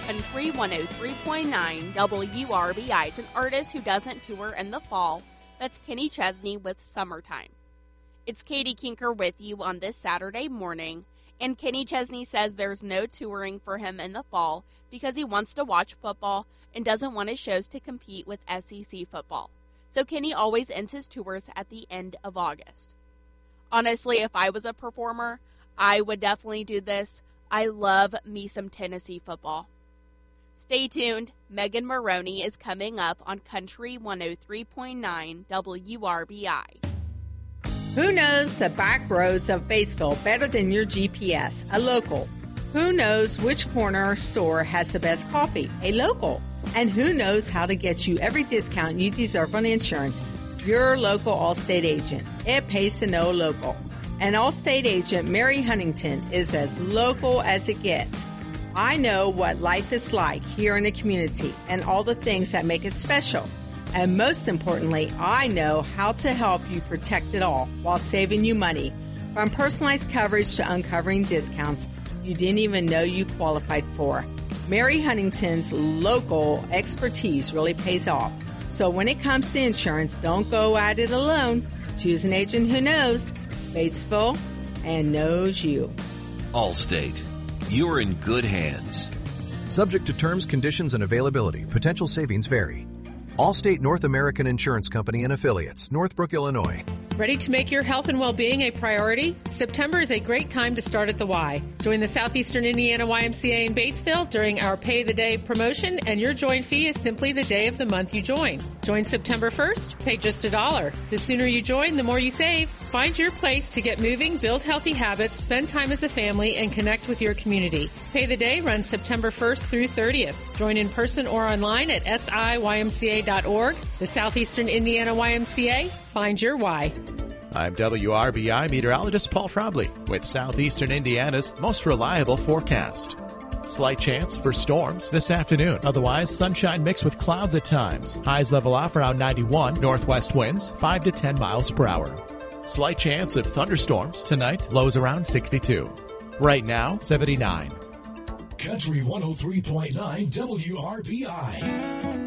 Country 103.9 WRBI. It's an artist who doesn't tour in the fall. That's Kenny Chesney with Summertime. It's Katie Kinker with you on this Saturday morning, and Kenny Chesney says there's no touring for him in the fall because he wants to watch football and doesn't want his shows to compete with SEC football. So Kenny always ends his tours at the end of August. Honestly, if I was a performer, I would definitely do this. I love me some Tennessee football. Stay tuned. Megan Maroney is coming up on Country 103.9 WRBI. Who knows the back roads of Batesville better than your GPS? A local. Who knows which corner store has the best coffee? A local. And who knows how to get you every discount you deserve on insurance? Your local Allstate agent. It pays to know a local. And Allstate agent Mary Huntington is as local as it gets. I know what life is like here in the community and all the things that make it special. And most importantly, I know how to help you protect it all while saving you money. From personalized coverage to uncovering discounts you didn't even know you qualified for. Mary Huntington's local expertise really pays off. So when it comes to insurance, don't go at it alone. Choose an agent who knows Batesville and knows you. Allstate. You're in good hands. Subject to terms, conditions, and availability. Potential savings vary. Allstate North American Insurance Company and Affiliates, Northbrook, Illinois. Ready to make your health and well-being a priority? September is a great time to start at the Y. Join the Southeastern Indiana YMCA in Batesville during our Pay the Day promotion, and your join fee is simply the day of the month you join. Join September 1st, pay just $1. The sooner you join, the more you save. Find your place to get moving, build healthy habits, spend time as a family, and connect with your community. Pay the Day runs September 1st through 30th. Join in person or online at siymca.org. The Southeastern Indiana YMCA. Find your why. I'm WRBI meteorologist Paul Frobley with Southeastern Indiana's most reliable forecast. Slight chance for storms this afternoon. Otherwise, sunshine mixed with clouds at times. Highs level off around 91. Northwest winds 5 to 10 miles per hour. Slight chance of thunderstorms tonight. Lows around 62. Right now, 79. Country 103.9 WRBI.